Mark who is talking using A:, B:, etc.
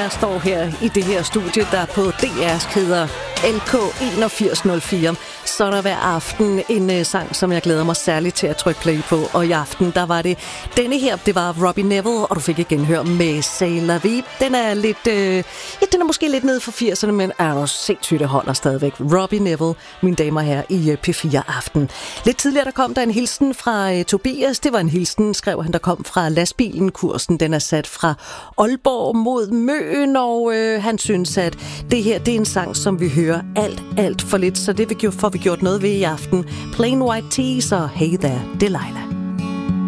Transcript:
A: jeg står her i det her studie, der på DR's hedder LK 8104. Så er der hver aften en sang, som jeg glæder mig særligt til at trykke play på. Og i aften, der var det denne her, det var Robbie Nevil, og du fik igen hør med C'est la vie. Den er lidt, den er måske lidt nede for 80'erne, men er jo sindssygt, det holder stadigvæk. Robbie Nevil, mine damer her i P4 Aften. Lidt tidligere, der kom der en hilsen fra Tobias. Det var en hilsen, skrev han, der kom fra lastbilen. Kursen, den er sat fra Aalborg mod Møn, og han synes, at det her, det er en sang, som vi hører alt for lidt, så det får vi gjort noget ved i aften. Plain White Tees og Hey There, Delilah.